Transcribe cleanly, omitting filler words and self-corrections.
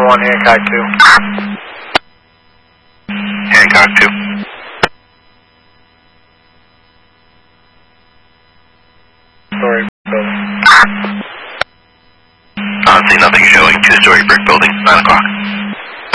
1, Hancock 2. Hancock 2. Story building. Honestly, nothing showing. 2-story brick building, 9 o'clock.